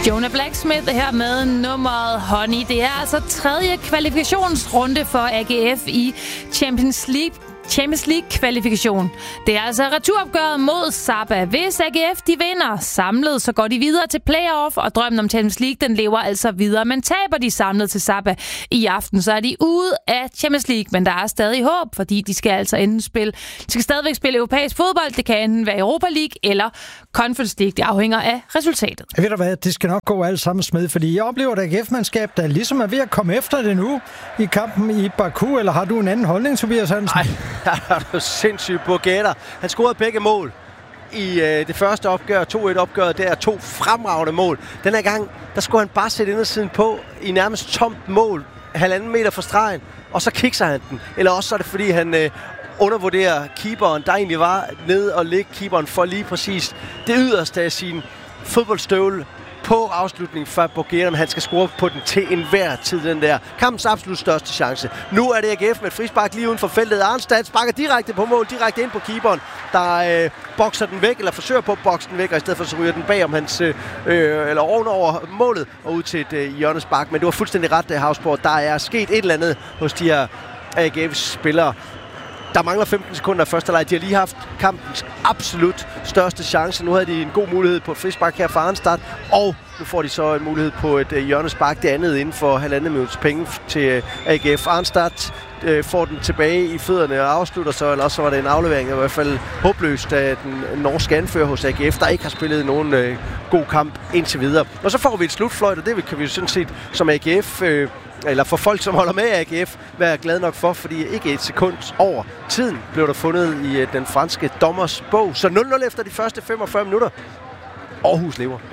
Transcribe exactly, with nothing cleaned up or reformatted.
Jonah Blacksmith her med nummeret Honey. Det er altså tredje kvalifikationsrunde for A G F i Champions League. Champions League-kvalifikation. Det er altså returopgøret mod Saba. Hvis A G F de vinder samlet, så går de videre til playoff, og drømmen om Champions League, den lever altså videre. Men taber de samlet til Saba i aften, så er de ude af Champions League. Men der er stadig håb, fordi de skal altså enten spille, de skal stadigvæk spille europæisk fodbold. Det kan enten være Europa League eller Conference League. Det afhænger af resultatet. Jeg ved du hvad, det skal nok gå alt sammen med, fordi jeg oplever et A G F-mandskab, der ligesom er ved at komme efter det nu i kampen i Baku. Eller har du en anden holdning, Tobias Hansen? Nej. Ja, det var sindssygt på Gætter. Han scorede begge mål i øh, det første opgør, to et opgøret. Det er to fremragende mål. Den her gang, der skulle han bare sætte indersiden på i nærmest tomt mål, halvanden meter fra stregen, og så kikser han den. Eller også så er det, fordi han øh, undervurderer keeperen, der egentlig var nede og ligge keeperen for lige præcis det yderste af sin fodboldstøvle på afslutningen for Borgera, men han skal score på den til enhver tid, den der. Kampens absolut største chance. Nu er det A G F med et frispark lige uden for feltet. Arnstad sparker direkte på mål, direkte ind på keeperen, der øh, bokser den væk, eller forsøger på at bokse den væk, og i stedet for så ryger den bag om hans, øh, eller ovenover målet, og ud til et øh, hjørnespark. Men det var fuldstændig ret, det Havsborg. Der er sket et eller andet hos de her A G F-spillere. Der mangler femten sekunder af første leg. De har lige haft kampens absolut største chance. Nu havde de en god mulighed på et frispark her fra Arnstad, og nu får de så en mulighed på et uh, hjørnespark. Det andet inden for halvandet minuts penge til uh, A G F. Arnstad uh, får den tilbage i fødderne og afslutter så, eller også så var det en aflevering, i hvert fald håbløst af den norske anfører hos A G F, der ikke har spillet nogen uh, god kamp indtil videre. Og så får vi et slutfløjt, og det kan vi jo sådan set som A G F... Uh, eller for folk, som holder med A G F, være glad nok for, fordi ikke et sekund over tiden blev der fundet i uh, den franske dommers bog. Så nul nul efter de første femogfyrre minutter. Aarhus lever.